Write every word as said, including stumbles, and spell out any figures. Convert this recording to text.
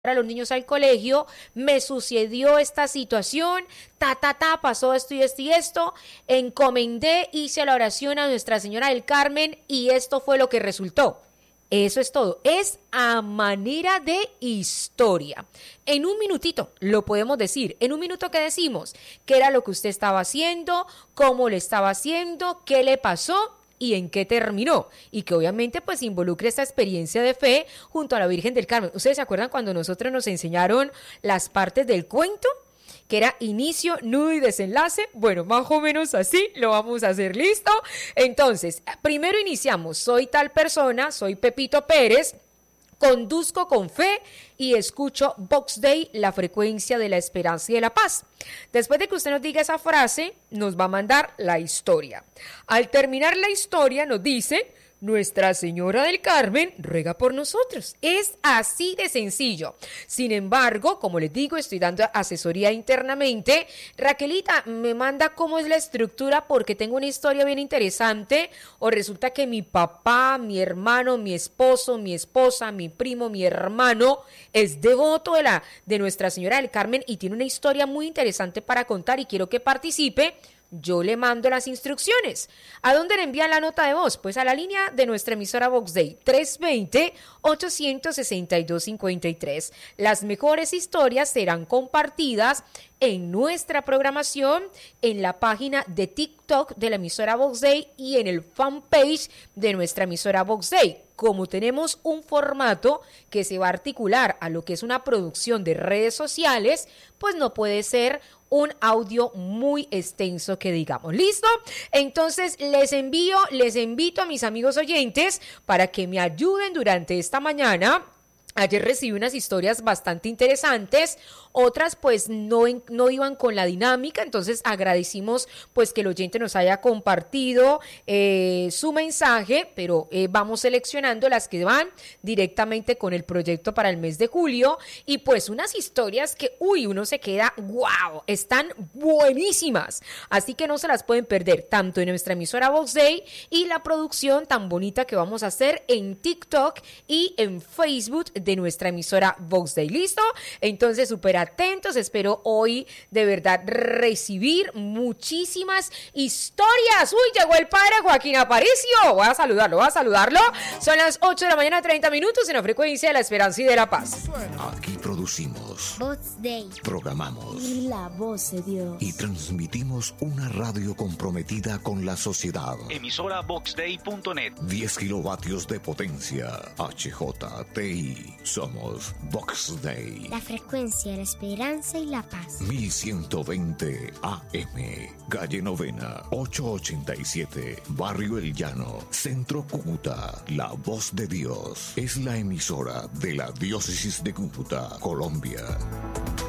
a los niños al colegio, me sucedió esta situación, ta, ta, ta, pasó esto y esto y esto, encomendé, hice la oración a Nuestra Señora del Carmen y esto fue lo que resultó. Eso es todo, es a manera de historia. En un minutito lo podemos decir, en un minuto que decimos qué era lo que usted estaba haciendo, cómo lo estaba haciendo, qué le pasó y en qué terminó, y que obviamente pues involucre esta experiencia de fe junto a la Virgen del Carmen. ¿Ustedes se acuerdan cuando nosotros nos enseñaron las partes del cuento? Que era inicio, nudo y desenlace. Bueno, más o menos así lo vamos a hacer, ¿listo? Entonces, primero iniciamos, soy tal persona, soy Pepito Pérez, conduzco con fe y escucho Vox Dei, la frecuencia de la esperanza y de la paz. Después de que usted nos diga esa frase, nos va a mandar la historia. Al terminar la historia nos dice: Nuestra Señora del Carmen ruega por nosotros. Es así de sencillo. Sin embargo, como les digo, estoy dando asesoría internamente. Raquelita, me manda cómo es la estructura porque tengo una historia bien interesante. O resulta que mi papá, mi hermano, mi esposo, mi esposa, mi primo, mi hermano es devoto de, la, de Nuestra Señora del Carmen y tiene una historia muy interesante para contar y quiero que participe. Yo le mando las instrucciones. ¿A dónde le envían la nota de voz? Pues a la línea de nuestra emisora Vox Dei, tres dos cero, ocho seis dos, cinco tres. Las mejores historias serán compartidas en nuestra programación, en la página de TikTok de la emisora Vox Dei y en el fanpage de nuestra emisora Vox Dei. Como tenemos un formato que se va a articular a lo que es una producción de redes sociales, pues no puede ser un audio muy extenso que digamos. ¿Listo? Entonces les envío, les invito a mis amigos oyentes para que me ayuden durante esta mañana. Ayer recibí unas historias bastante interesantes, otras pues no, no iban con la dinámica, entonces agradecimos pues que el oyente nos haya compartido eh, su mensaje, pero eh, vamos seleccionando las que van directamente con el proyecto para el mes de julio y pues unas historias que, uy, uno se queda, wow, están buenísimas, así que no se las pueden perder, tanto en nuestra emisora Vox Dei y la producción tan bonita que vamos a hacer en TikTok y en Facebook de nuestra emisora Vox Dei. ¿Listo? Entonces, súper atentos. Espero hoy de verdad recibir muchísimas historias. Uy, llegó el padre Joaquín Aparicio. Voy a saludarlo, voy a saludarlo. Son las ocho de la mañana, treinta minutos en la frecuencia de la esperanza y de la paz. Aquí producimos Vox Dei. Programamos Y la voz de Dios. Y transmitimos una radio comprometida con la sociedad. Emisora vox dei punto net. diez kilovatios de potencia. H J T I. Somos Vox Dei. La frecuencia de la esperanza y la paz. mil ciento veinte A M. Calle Novena, ochocientos ochenta y siete. Barrio El Llano. Centro Cúcuta. La voz de Dios. Es la emisora de la diócesis de Cúcuta, Colombia.